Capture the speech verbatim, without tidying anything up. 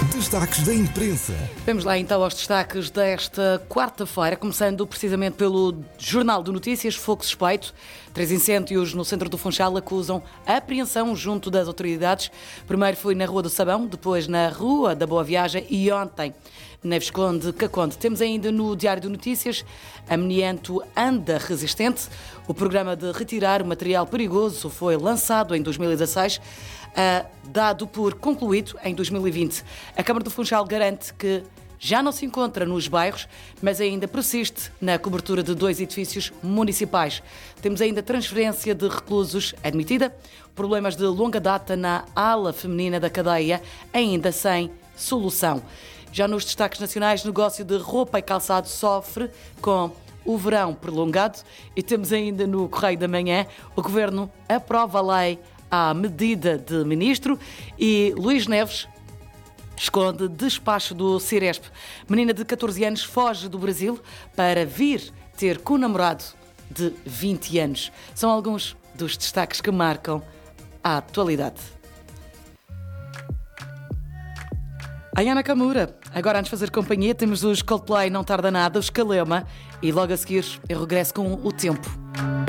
Destaques da imprensa. Vamos lá então aos destaques desta quarta-feira, começando precisamente pelo Jornal de Notícias, Fogo Suspeito. Três incêndios no centro do Funchal acusam a apreensão junto das autoridades. Primeiro foi na Rua do Sabão, depois na Rua da Boa Viagem e ontem na Visconde Caconde. Temos ainda no Diário de Notícias, Amianto anda resistente. O programa de retirar o material perigoso foi lançado em dois mil e dezasseis, uh, dado por concluído em dois mil e vinte. A Câmara do Funchal garante que já não se encontra nos bairros, mas ainda persiste na cobertura de dois edifícios municipais. Temos ainda transferência de reclusos admitida, problemas de longa data na ala feminina da cadeia, ainda sem solução. Já nos destaques nacionais, negócio de roupa e calçado sofre com o verão prolongado e temos ainda no Correio da Manhã, o Governo aprova a lei à medida de ministro e Luís Neves esconde despacho do Ciresp. Menina de catorze anos foge do Brasil para vir ter com o namorado de vinte anos. São alguns dos destaques que marcam a atualidade. Ayana Kamura, agora antes de fazer companhia temos os Coldplay Não Tarda Nada, os Calema e logo a seguir eu regresso com o tempo.